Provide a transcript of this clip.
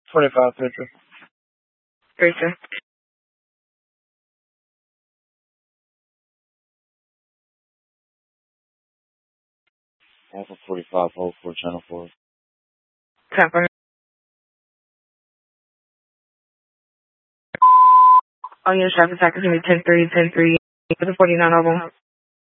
25 Central. Great, sir. Alpha 45, hold for channel 4. Copper. All units traffic attack is going to be 10-3, 10-3, with a 49 over.